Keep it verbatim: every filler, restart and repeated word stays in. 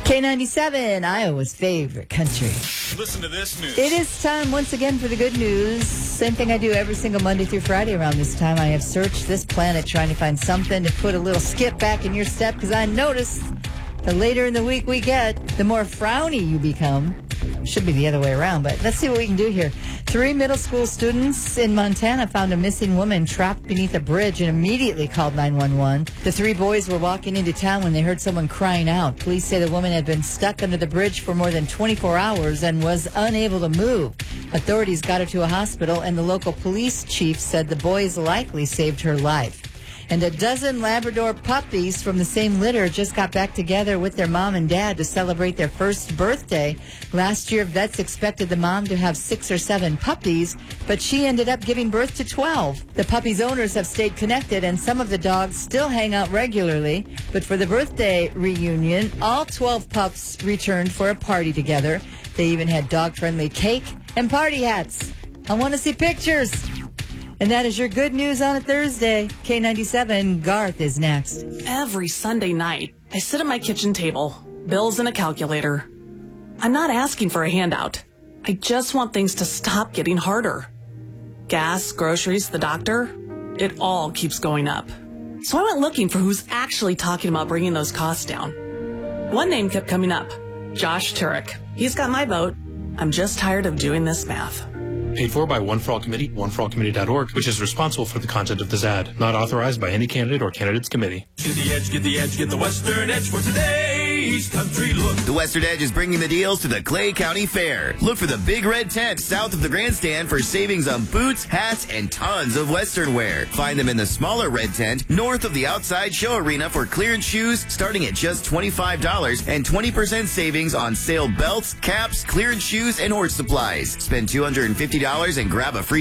K ninety-seven, Iowa's favorite country. Listen to this news. It is time once again for the good news. Same thing I do every single Monday through Friday around this time. I have searched this planet trying to find something to put a little skip back in your step, because I notice the later in the week we get, the more frowny you become. Should be the other way around, but let's see what we can do here. Three middle school students in Montana found a missing woman trapped beneath a bridge and immediately called nine one one. The three boys were walking into town when they heard someone crying out. Police say the woman had been stuck under the bridge for more than twenty-four hours and was unable to move. Authorities got her to a hospital, and the local police chief said the boys likely saved her life. And a dozen Labrador puppies from the same litter just got back together with their mom and dad to celebrate their first birthday. Last year, vets expected the mom to have six or seven puppies, but she ended up giving birth to twelve. The puppies' owners have stayed connected, and some of the dogs still hang out regularly. But for the birthday reunion, all twelve pups returned for a party together. They even had dog-friendly cake and party hats. I want to see pictures. And that is your good news on a Thursday. K ninety-seven, Garth is next. Every Sunday night, I sit at my kitchen table, bills and a calculator. I'm not asking for a handout. I just want things to stop getting harder. Gas, groceries, the doctor, it all keeps going up. So I went looking for who's actually talking about bringing those costs down. One name kept coming up, Josh Turek. He's got my vote. I'm just tired of doing this math. Paid for by One for All Committee, one for all committee dot org, which is responsible for the content of this ad. Not authorized by any candidate or candidates committee. Get the edge, get the edge, get the Western Edge for today's country look. The Western Edge is bringing the deals to the Clay County Fair. Look for the big red tent south of the grandstand for savings on boots, hats, and tons of Western wear. Find them in the smaller red tent north of the outside show arena for clearance shoes starting at just twenty-five dollars and twenty percent savings on sale belts, caps, clearance shoes, and horse supplies. Spend two hundred fifty dollars and grab a free